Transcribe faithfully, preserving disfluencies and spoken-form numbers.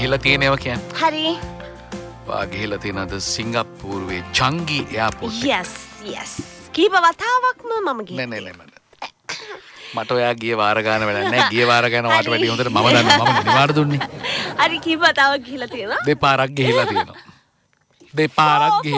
ගිහිලා තියෙනවා කියන්නේ. හරි. වා ගිහිලා තියෙනද සිංගප්පූරුවේ චංගි එයාපෝට් එක. yes yes. කීප වතාවක්ම මම ගිහින්. නෑ නෑ නෑ. මට ඔයා ගිය වාර ගාන වැඩක් නෑ. ගිය වාර ගාන වාට වැඩි හොඳට මම දන්නවා මම නිවාඩු දුන්නේ. හරි කීප වතාවක් ගිහිලා තියෙනවා. දෙපාරක් ගිහිලා තියෙනවා. දෙපාරක්